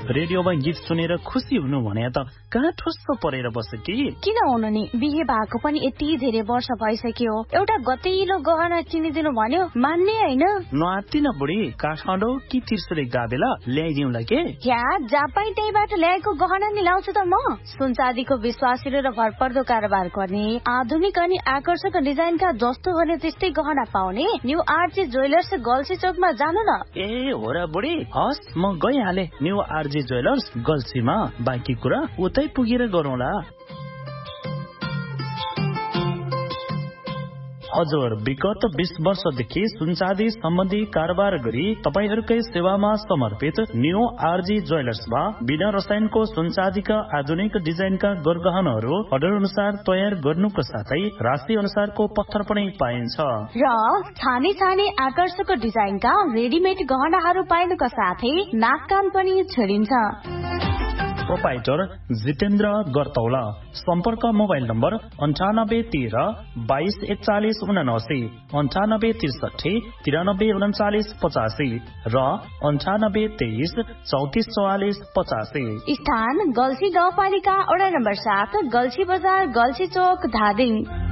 रेडियोमा गीत सुनेर खुसी हुनु भने त कहाँ ठुस्सो परेर बस्छ कि? किन हुनु नि, बिहे भएको पनि यति धेरै वर्ष भइसक्यो, एउटा गतिलो गहना किनिदिनु भन्यो मान्ने हैन। नआत्तिन बुढी, काठमाडौँ कि त्रिशुली गाबेला ल्याइदिउँला के? या जापाई त्यहीबाट ल्याएको गहना नि लाउँछु त म। सुनचाँदीको विश्वासिलो र भरपर्दो कारोबार गर्ने, आधुनिक अनि आकर्षक डिजाइनका जस्तो भने त्यस्तै गहना पाउने न्यू आरजे ज्वेलर्स गल्सी चोकमा जानु न। ए हो र बुढी, हस् म गइहाले न्यू आरजे ज्वेलर्स गल्सीमा। बाँकी कुरा उतै पुगेर गरौँला। हजुर, विगत 20 वर्षदेखि सुनचाँदी सम्बन्धी कारोबार गरी तपाईहरुकै सेवामा समर्पित न्यू आरजी ज्वेलर्समा बिना रसायनको सुनचाँदीका आधुनिक डिजाइनका गरगहनाहरू अर्डर अनुसार तयार गर्नुको साथै राशि अनुसारको पत्थर पनि पाइन्छ र छानी छानी आकर्षक डिजाइनका रेडिमेड गहनाहरू पाइनुका साथै नाक कान पनि छेडिन्छ। प्रोपाइटर जितेन्द्र गर्तौला। सम्पर्क मोबाइल नम्बर 9813 224179, 9863 933985 र 9823 3444 85। स्थान गल्सी गाउँपालिका वडा नम्बर 7, गल्सी बजार, गल्सी चोक, धादिङ।